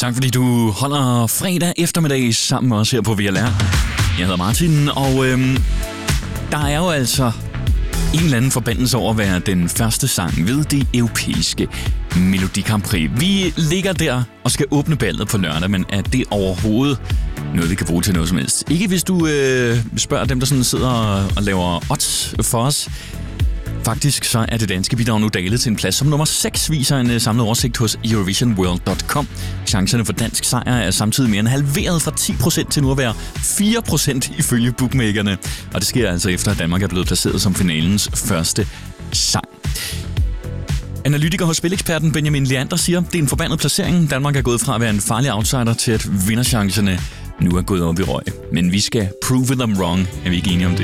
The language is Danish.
Tak fordi du holder fredag eftermiddag sammen med os her på VLR. Jeg hedder Martin, og der er jo altså en eller anden forbandelse over at være den første sang ved det europæiske Melodi Grand Prix. Vi ligger der og skal åbne ballet på lørdag, men er det overhovedet noget, vi kan bruge til noget som helst? Ikke hvis du spørger dem, der sådan sidder og laver odds for os. Faktisk så er det danske bidrag nu dalet til en plads som nummer 6, viser en samlet oversigt hos EurovisionWorld.com. Chancerne for dansk sejr er samtidig mere end halveret fra 10% til nu at være 4% ifølge bookmakerne. Og det sker altså efter, at Danmark er blevet placeret som finalens første sang. Analytiker hos spileksperten Benjamin Leander siger, at det er en forbandet placering. Danmark er gået fra at være en farlig outsider til at vinderchancerne nu er gået op i røg. Men vi skal prove them wrong. Er vi ikke enige om det?